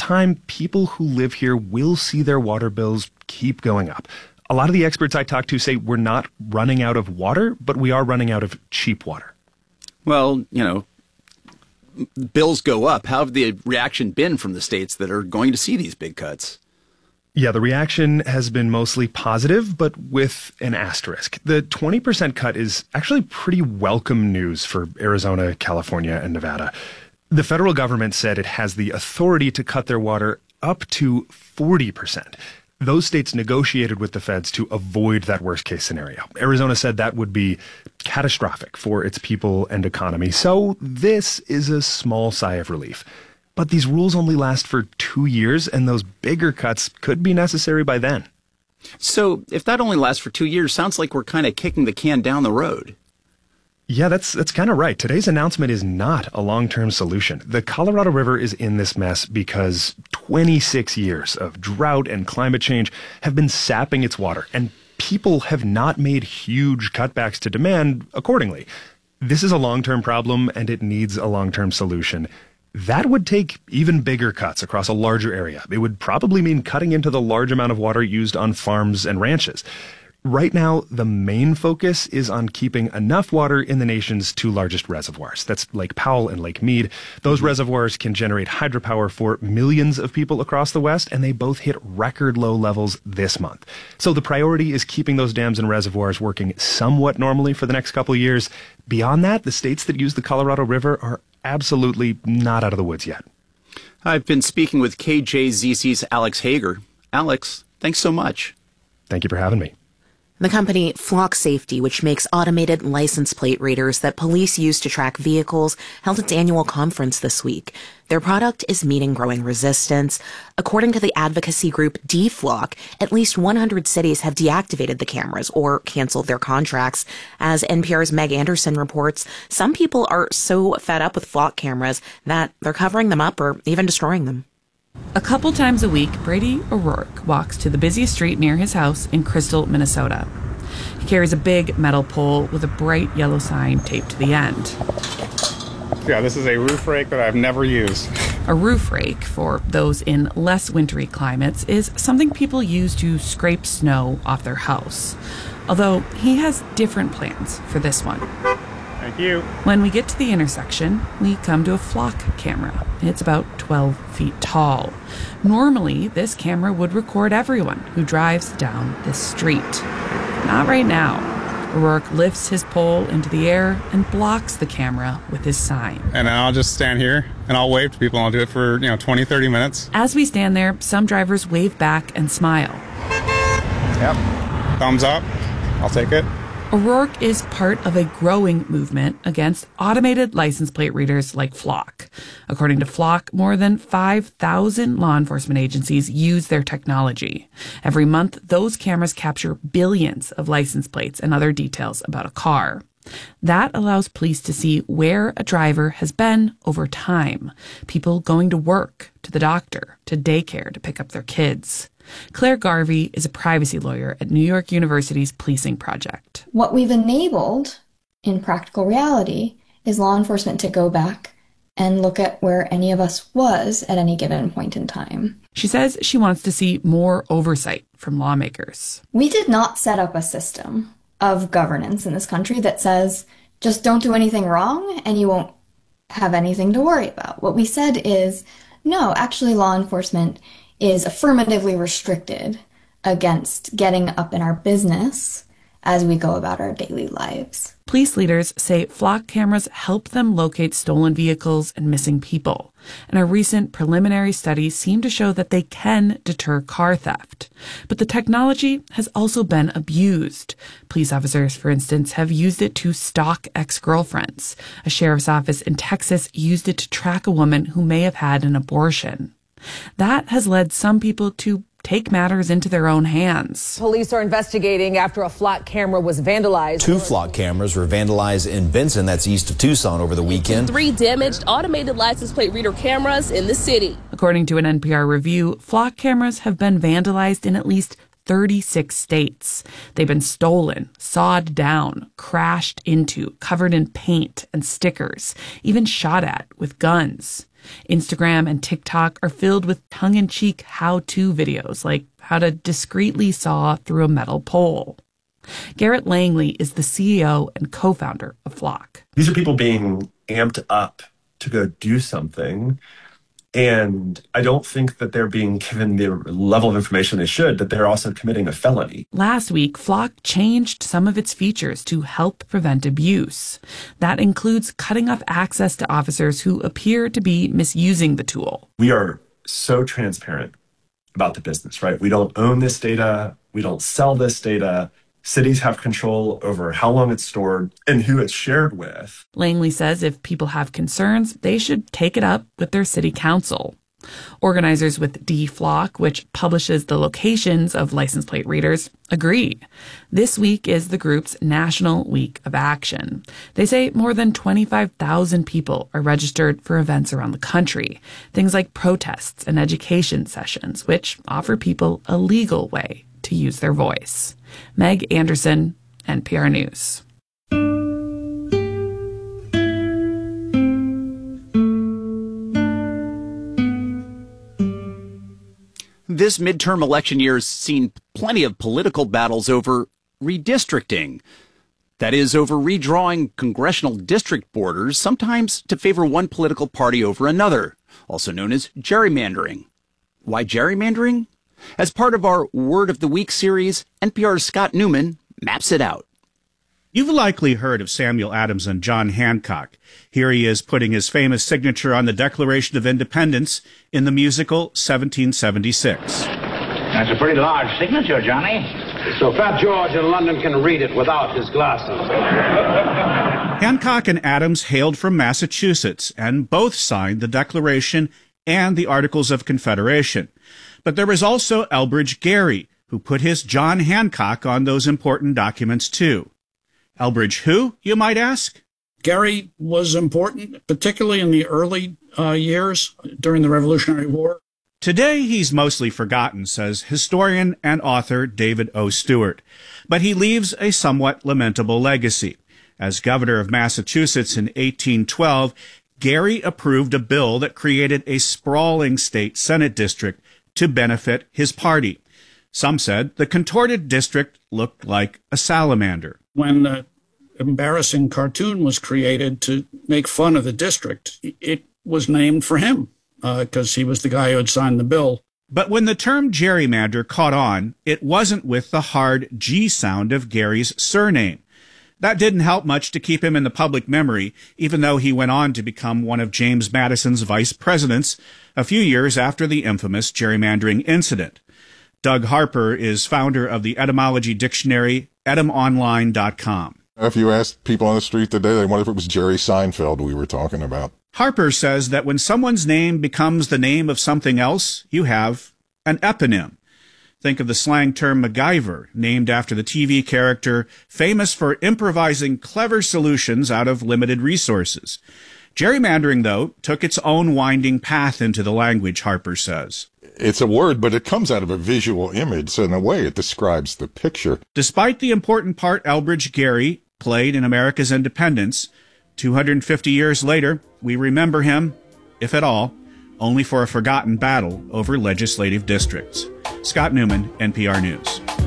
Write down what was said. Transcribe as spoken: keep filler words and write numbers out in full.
time, people who live here will see their water bills keep going up. A lot of the experts I talked to say we're not running out of water, but we are running out of cheap water. Well, you know, bills go up. How have the reaction been from the states that are going to see these big cuts? Yeah, the reaction has been mostly positive, but with an asterisk. The twenty percent cut is actually pretty welcome news for Arizona, California, and Nevada. The federal government said it has the authority to cut their water up to forty percent. Those states negotiated with the feds to avoid that worst-case scenario. Arizona said that would be catastrophic for its people and economy. So this is a small sigh of relief. But these rules only last for two years, and those bigger cuts could be necessary by then. So if that only lasts for two years, sounds like we're kind of kicking the can down the road. Yeah, that's that's kind of right. Today's announcement is not a long-term solution. The Colorado River is in this mess because twenty-six years of drought and climate change have been sapping its water, and people have not made huge cutbacks to demand accordingly. This is a long-term problem, and it needs a long-term solution. That would take even bigger cuts across a larger area. It would probably mean cutting into the large amount of water used on farms and ranches. Right now, the main focus is on keeping enough water in the nation's two largest reservoirs. That's Lake Powell and Lake Mead. Those reservoirs can generate hydropower for millions of people across the West, and they both hit record low levels this month. So the priority is keeping those dams and reservoirs working somewhat normally for the next couple of years. Beyond that, the states that use the Colorado River are absolutely not out of the woods yet. I've been speaking with K J Z C's Alex Hager. Alex, thanks so much. Thank you for having me. The company Flock Safety, which makes automated license plate readers that police use to track vehicles, held its annual conference this week. Their product is meeting growing resistance. According to the advocacy group D-Flock, at least one hundred cities have deactivated the cameras or canceled their contracts. As N P R's Meg Anderson reports, some people are so fed up with Flock cameras that they're covering them up or even destroying them. A couple times a week, Brady O'Rourke walks to the busiest street near his house in Crystal, Minnesota. He carries a big metal pole with a bright yellow sign taped to the end. Yeah, this is a roof rake that I've never used. A roof rake, for those in less wintry climates, is something people use to scrape snow off their house. Although he has different plans for this one. Thank you. When we get to the intersection, we come to a Flock camera. It's about twelve feet tall. Normally, this camera would record everyone who drives down this street. Not right now. O'Rourke lifts his pole into the air and blocks the camera with his sign. And then I'll just stand here and I'll wave to people and I'll do it for, you know, twenty, thirty minutes. As we stand there, some drivers wave back and smile. Yep. Thumbs up. I'll take it. O'Rourke is part of a growing movement against automated license plate readers like Flock. According to Flock, more than five thousand law enforcement agencies use their technology. Every month, those cameras capture billions of license plates and other details about a car. That allows police to see where a driver has been over time. People going to work, to the doctor, to daycare to pick up their kids. Claire Garvey is a privacy lawyer at New York University's Policing Project. What we've enabled in practical reality is law enforcement to go back and look at where any of us was at any given point in time. She says she wants to see more oversight from lawmakers. We did not set up a system of governance in this country that says, just don't do anything wrong and you won't have anything to worry about. What we said is, no, actually law enforcement is affirmatively restricted against getting up in our business as we go about our daily lives. Police leaders say Flock cameras help them locate stolen vehicles and missing people. And a recent preliminary study seemed to show that they can deter car theft. But the technology has also been abused. Police officers, for instance, have used it to stalk ex-girlfriends. A sheriff's office in Texas used it to track a woman who may have had an abortion. That has led some people to take matters into their own hands. Police are investigating after a Flock camera was vandalized. Two Flock cameras were vandalized in Benson, that's east of Tucson, over the weekend. Three damaged automated license plate reader cameras in the city. According to an N P R review, Flock cameras have been vandalized in at least thirty-six states. They've been stolen, sawed down, crashed into, covered in paint and stickers, even shot at with guns. Instagram and TikTok are filled with tongue-in-cheek how-to videos, like how to discreetly saw through a metal pole. Garrett Langley is the C E O and co-founder of Flock. These are people being amped up to go do something. And I don't think that they're being given the level of information they should, that they're also committing a felony. Last week, Flock changed some of its features to help prevent abuse. That includes cutting off access to officers who appear to be misusing the tool. We are so transparent about the business, right? We don't own this data. We don't sell this data. Cities have control over how long it's stored and who it's shared with. Langley says if people have concerns, they should take it up with their city council. Organizers with D-Flock, which publishes the locations of license plate readers, agree. This week is the group's National Week of Action. They say more than twenty-five thousand people are registered for events around the country, things like protests and education sessions, which offer people a legal way to use their voice. Meg Anderson, N P R News. This midterm election year has seen plenty of political battles over redistricting. That is, over redrawing congressional district borders, sometimes to favor one political party over another, also known as gerrymandering. Why gerrymandering? As part of our Word of the Week series, N P R's Scott Newman maps it out. You've likely heard of Samuel Adams and John Hancock. Here he is putting his famous signature on the Declaration of Independence in the musical seventeen seventy-six. That's a pretty large signature, Johnny. So Fat George in London can read it without his glasses. Hancock and Adams hailed from Massachusetts, and both signed the Declaration and the Articles of Confederation. But there was also Elbridge Gerry, who put his John Hancock on those important documents too. Elbridge who, you might ask? Gerry was important, particularly in the early uh, years during the Revolutionary War. Today he's mostly forgotten, says historian and author David O. Stewart. But he leaves a somewhat lamentable legacy. As governor of Massachusetts in eighteen twelve, Gerry approved a bill that created a sprawling state Senate district to benefit his party. Some said the contorted district looked like a salamander. When the embarrassing cartoon was created to make fun of the district, it was named for him because uh, he was the guy who had signed the bill. But when the term gerrymander caught on, it wasn't with the hard G sound of Gerry's surname. That didn't help much to keep him in the public memory, even though he went on to become one of James Madison's vice presidents a few years after the infamous gerrymandering incident. Doug Harper is founder of the etymology dictionary etym online dot com. If you asked people on the street today, they wonder if it was Jerry Seinfeld we were talking about. Harper says that when someone's name becomes the name of something else, you have an eponym. Think of the slang term MacGyver, named after the T V character famous for improvising clever solutions out of limited resources. Gerrymandering, though, took its own winding path into the language, Harper says. It's a word, but it comes out of a visual image, so in a way it describes the picture. Despite the important part Elbridge Gerry played in America's independence, two hundred fifty years later, we remember him, if at all, only for a forgotten battle over legislative districts. Scott Newman, N P R News.